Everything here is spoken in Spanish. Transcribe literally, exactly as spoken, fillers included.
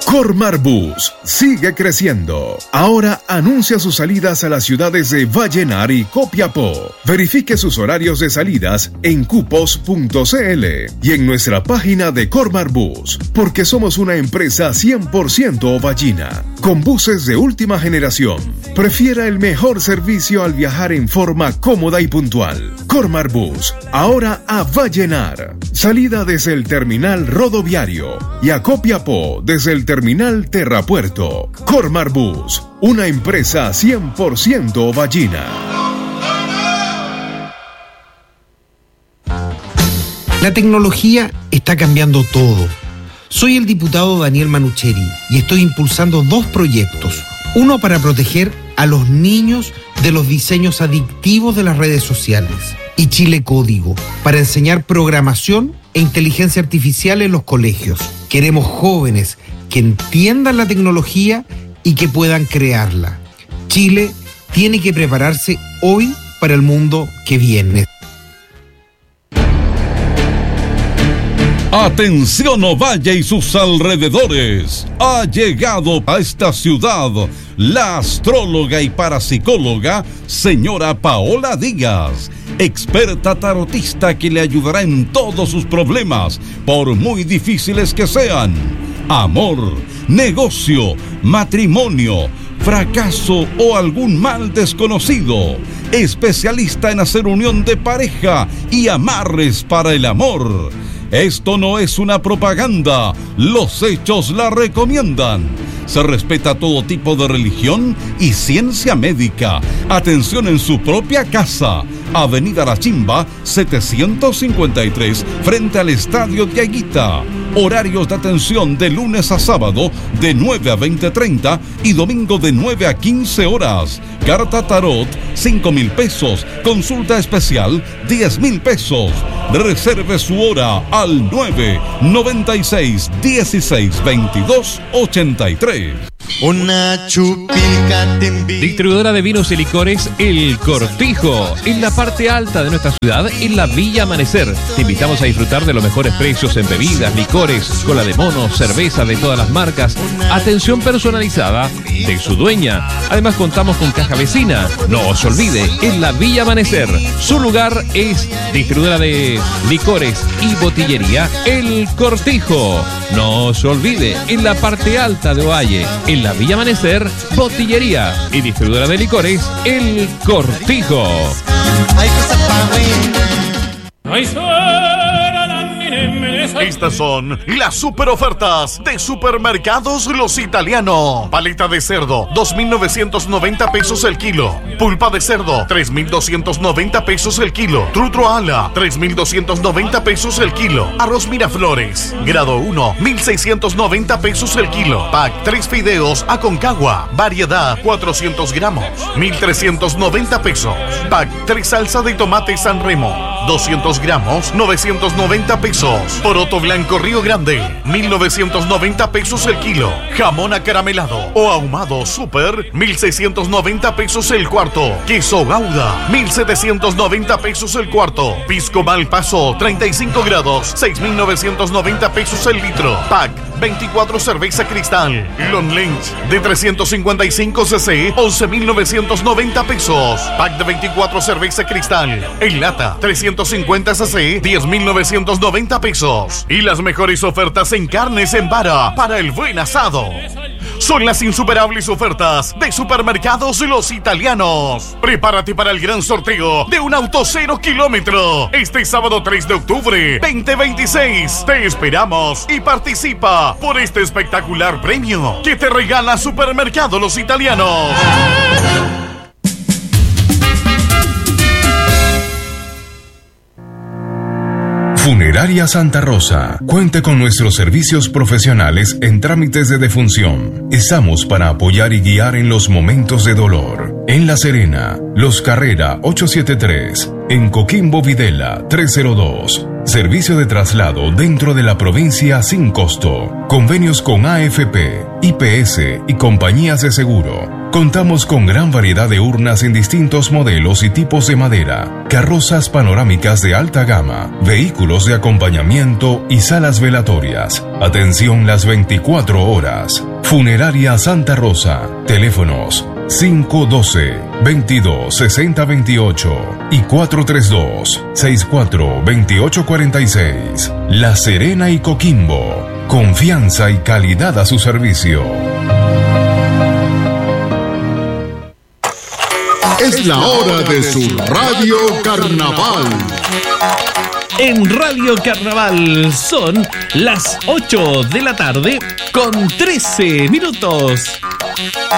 Cormar Bus sigue creciendo. Ahora anuncia sus salidas a las ciudades de Vallenar y Copiapó. Verifique sus horarios de salidas en cupos punto c l y en nuestra página de Cormar Bus, porque somos una empresa cien por ciento ovallina, con buses de última generación. Prefiera el mejor servicio al viajar en forma cómoda y puntual. Cormar Bus, ahora a Vallenar. Salida desde el terminal rodoviario y a Copiapó desde el terminal Terrapuerto. Cormar Bus, una empresa cien por ciento ovallina. La tecnología está cambiando todo. Soy el diputado Daniel Manucheri y estoy impulsando dos proyectos. Uno para proteger a los niños de los diseños adictivos de las redes sociales. Y Chile Código, para enseñar programación e inteligencia artificial en los colegios. Queremos jóvenes que entiendan la tecnología y que puedan crearla. Chile tiene que prepararse hoy para el mundo que viene. Atención Ovalle y sus alrededores. Ha llegado a esta ciudad la astróloga y parapsicóloga señora Paola Díaz, experta tarotista que le ayudará en todos sus problemas, por muy difíciles que sean. Amor, negocio, matrimonio, fracaso o algún mal desconocido. Especialista en hacer unión de pareja y amarres para el amor. Esto no es una propaganda, los hechos la recomiendan. Se respeta todo tipo de religión y ciencia médica. Atención en su propia casa. Avenida La Chimba, setecientos cincuenta y tres, frente al Estadio de Aguita. Horarios de atención de lunes a sábado de nueve a veinte treinta y domingo de nueve a quince horas. Carta Tarot, cinco mil pesos. Consulta especial, diez mil pesos. Reserve su hora al nueve noventa y seis dieciséis veintidós ochenta y tres. Una chupilca te envidia. Distribuidora de vinos y licores El Cortijo, en la parte alta de nuestra ciudad, en la Villa Amanecer. Te invitamos a disfrutar de los mejores precios en bebidas, licores, cola de mono, cerveza de todas las marcas, atención personalizada de su dueña. Además contamos con caja vecina. No se olvide, en la Villa Amanecer. Su lugar es distribuidora de licores y botillería El Cortijo. No se olvide, en la parte alta de Ovalle, en la Villa Amanecer, botillería y distribuidora de licores El Cortijo. Estas son las super ofertas de Supermercados Los Italianos. Paleta de cerdo, dos mil novecientos noventa pesos el kilo. Pulpa de cerdo, tres mil doscientos noventa pesos el kilo. Trutro ala, tres mil doscientos noventa pesos el kilo. Arroz Miraflores, grado uno, mil seiscientos noventa pesos el kilo. Pack tres fideos Aconcagua, variedad cuatrocientos gramos, mil trescientos noventa pesos. Pack tres salsa de tomate San Remo, doscientos gramos, novecientos noventa pesos. Poroto blanco Río Grande, mil novecientos noventa pesos el kilo. Jamón acaramelado o ahumado super, mil seiscientos noventa pesos el cuarto. Queso Gouda, mil setecientos noventa pesos el cuarto. Pisco Malpaso, treinta y cinco grados, seis mil novecientos noventa pesos el litro. Pack veinticuatro cerveza Cristal. Long Lunch de trescientos cincuenta y cinco cc, once mil novecientos noventa pesos. Pack de veinticuatro cerveza Cristal. En lata, trescientos cincuenta cc, diez mil novecientos noventa pesos. Y las mejores ofertas en carnes en vara para el buen asado. Son las insuperables ofertas de Supermercados Los Italianos. Prepárate para el gran sorteo de un auto cero kilómetro este sábado tres de octubre veinte veintiséis. Te esperamos y participa por este espectacular premio que te regala Supermercados Los Italianos. Funeraria Santa Rosa. Cuente con nuestros servicios profesionales en trámites de defunción. Estamos para apoyar y guiar en los momentos de dolor. En La Serena, Los Carrera ochocientos setenta y tres. En Coquimbo Videla trescientos dos. Servicio de traslado dentro de la provincia sin costo. Convenios con A F P, I P S y compañías de seguro. Contamos con gran variedad de urnas en distintos modelos y tipos de madera, carrozas panorámicas de alta gama, vehículos de acompañamiento y salas velatorias. Atención las veinticuatro horas. Funeraria Santa Rosa. Teléfonos cinco uno dos, veintidós, sesenta veintiocho y cuatro tres dos, sesenta y cuatro, veintiocho cuarenta y seis. La Serena y Coquimbo. Confianza y calidad a su servicio. Es la hora de su Radio Carnaval. En Radio Carnaval son las ocho de la tarde con trece minutos.